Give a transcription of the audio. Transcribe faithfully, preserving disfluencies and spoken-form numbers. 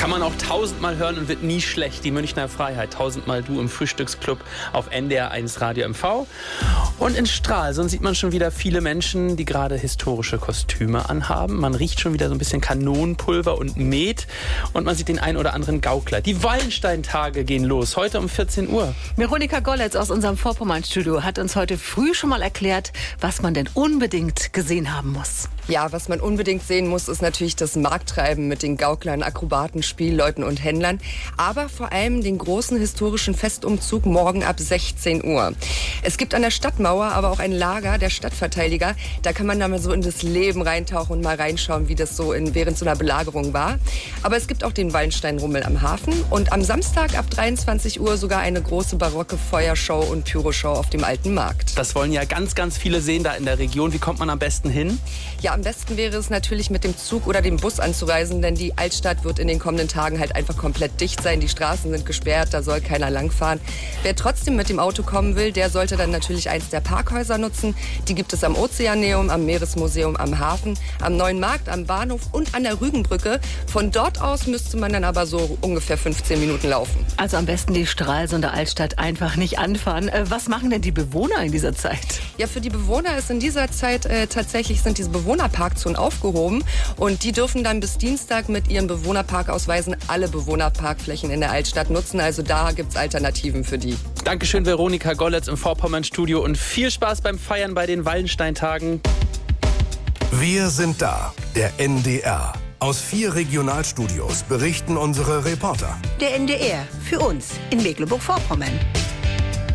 Kann man auch tausendmal hören und wird nie schlecht. Die Münchner Freiheit, tausendmal du im Frühstücksclub auf N D R eins Radio M V. Und in Stralsund sieht man schon wieder viele Menschen, die gerade historische Kostüme anhaben. Man riecht schon wieder so ein bisschen Kanonenpulver und Met. Und man sieht den einen oder anderen Gaukler. Die Wallenstein-Tage gehen los, heute um vierzehn Uhr. Veronika Golletz aus unserem Vorpommern-Studio hat uns heute früh schon mal erklärt, was man denn unbedingt gesehen haben muss. Ja, was man unbedingt sehen muss, ist natürlich das Markttreiben mit den Gauklern, Akrobaten, Spielleuten und Händlern. Aber vor allem den großen historischen Festumzug morgen ab sechzehn Uhr. Es gibt an der Stadtmauer aber auch ein Lager der Stadtverteidiger. Da kann man dann mal so in das Leben reintauchen und mal reinschauen, wie das so in, während so einer Belagerung war. Aber es gibt auch den Wallenstein-Rummel am Hafen. Und am Samstag ab dreiundzwanzig Uhr sogar eine große barocke Feuershow und Pyroshow auf dem Alten Markt. Das wollen ja ganz, ganz viele sehen da in der Region. Wie kommt man am besten hin? Ja, am besten wäre es natürlich mit dem Zug oder dem Bus anzureisen, denn die Altstadt wird in den kommenden Tagen halt einfach komplett dicht sein. Die Straßen sind gesperrt, da soll keiner langfahren. Wer trotzdem mit dem Auto kommen will, der sollte dann natürlich eins der Parkhäuser nutzen. Die gibt es am Ozeaneum, am Meeresmuseum, am Hafen, am Neuen Markt, am Bahnhof und an der Rügenbrücke. Von dort aus müsste man dann aber so ungefähr fünfzehn Minuten laufen. Also am besten die Stralsunder Altstadt einfach nicht anfahren. Äh, was machen denn die Bewohner in dieser Zeit? Ja, für die Bewohner ist in dieser Zeit äh, tatsächlich sind diese Bewohnerparkzonen aufgehoben und die dürfen dann bis Dienstag mit ihren Bewohnerparkausweisen alle Bewohnerparkflächen in der Altstadt nutzen. Also da gibt es Alternativen für die. Dankeschön, Veronika Golletz im Vorpommern-Studio und viel Spaß beim Feiern bei den Wallenstein-Tagen. Wir sind da, der N D R. Aus vier Regionalstudios berichten unsere Reporter. Der N D R, für uns in Mecklenburg-Vorpommern.